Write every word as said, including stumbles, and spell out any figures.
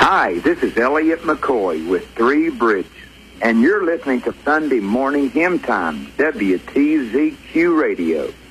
Hi, this is Elliot McCoy with Three Bridges, and you're listening to Sunday Morning Hymn Time, W T Z Q Radio.